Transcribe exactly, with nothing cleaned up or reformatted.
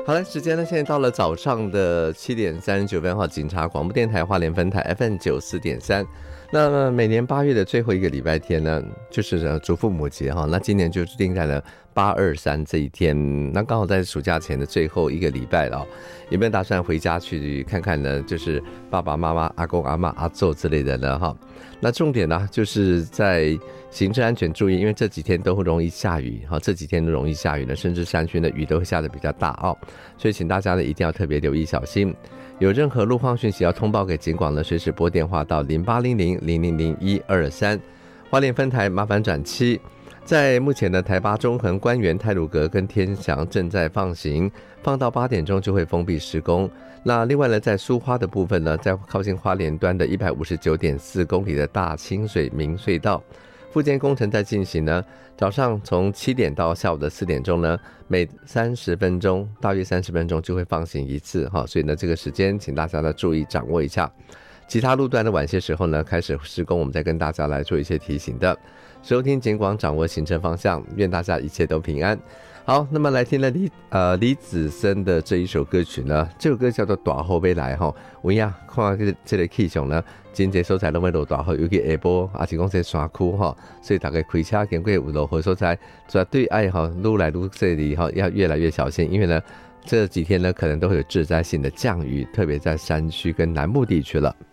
好了，时间呢现在到了早上的七点三十九分哈，警察广播电台花莲分台 F M 九四点三。那么每年八月的最后一个礼拜天呢，就是祖父母节哈。那今年就定在了八二三这一天，那刚好在暑假前的最后一个礼拜了、哦。有没有打算回家去看看呢？就是爸爸妈妈、阿公阿嬷、阿祖之类的呢哈。那重点呢，就是在行车安全注意，因为这几天都会容易下雨哈，这几天都容易下雨呢，甚至山区的雨都会下得比较大哦，所以请大家呢一定要特别留意小心。有任何路况讯息要通报给警广呢，随时拨电话到零八零零零零零一二三，花莲分台麻烦转七。在目前的台八中横、关园、太鲁阁跟天祥正在放行，放到八点钟就会封闭施工。那另外呢，在苏花的部分呢，在靠近花莲端的一百五十九点四公里的大清水明隧道，复建工程在进行呢。早上从七点到下午的四点钟呢，每三十分钟大约三十分钟就会放行一次哈，所以呢，这个时间请大家呢注意掌握一下。其他路段的晚些时候呢开始施工，我们再跟大家来做一些提醒的。收听警广，掌握行程方向，愿大家一切都平安。好，那么来听了李呃李子森的这一首歌曲呢，这首歌叫做《大雨要来》哈。有影看这这个气象呢，真侪所在拢要落大雨，尤其下晡，也是讲这山区哈，所以大家开车经过有落雨所在，绝对爱哈愈来愈这里哈，要越来越小心，因为呢这几天呢可能都会有致灾性的降雨，特别在山区跟南部地区了。